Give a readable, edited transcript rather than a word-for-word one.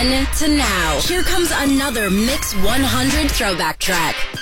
then to now. Here comes another Mix 100 throwback track.